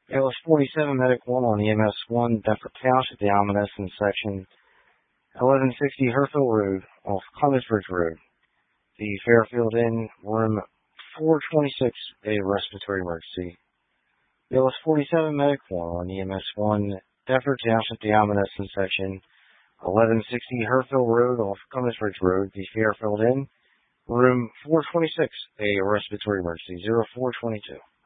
ALS 47 Medic 1 on EMS 1, Deptford Township, the Almanesson section, 1160 Herfield Road off Clemensbridge Road. The Fairfield Inn, room 426, a respiratory emergency. ALS 47 Medic 1 on EMS 1, Deptford Township, the Almanesson section, 1160 Herfield Road off Clemensbridge Road. The Fairfield Inn, room 426, a respiratory emergency, 0422.